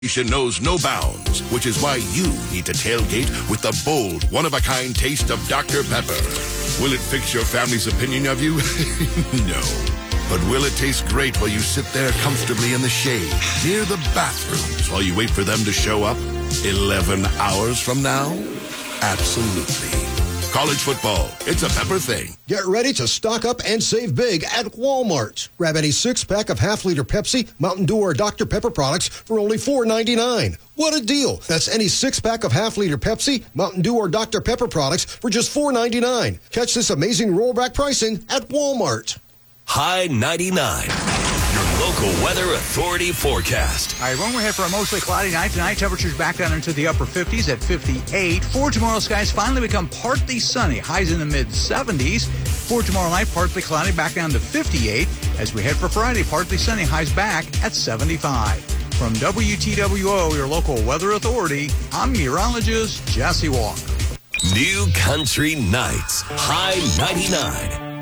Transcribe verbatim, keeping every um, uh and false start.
knows no bounds, which is why you need to tailgate with the bold, one-of-a-kind taste of Doctor Pepper. Will it fix your family's opinion of you? No. But will it taste great while you sit there comfortably in the shade, near the bathrooms, while you wait for them to show up eleven hours from now? Absolutely. College football, it's a Pepper thing. Get ready to stock up and save big at Walmart. Grab any six-pack of half-liter Pepsi, Mountain Dew, or Doctor Pepper products for only four ninety-nine. What a deal. That's any six-pack of half-liter Pepsi, Mountain Dew, or Doctor Pepper products for just four ninety-nine. Catch this amazing rollback pricing at Walmart. High ninety-nine, your local weather authority forecast. All right, one we're ahead for a mostly cloudy night. Tonight, temperatures back down into the upper fifties at fifty-eight. For tomorrow, skies finally become partly sunny. Highs in the mid-seventies. For tomorrow night, partly cloudy, back down to fifty-eight. As we head for Friday, partly sunny, highs back at seventy-five. From W T W O, your local weather authority, I'm meteorologist Jesse Walker. New Country Nights, High ninety-nine.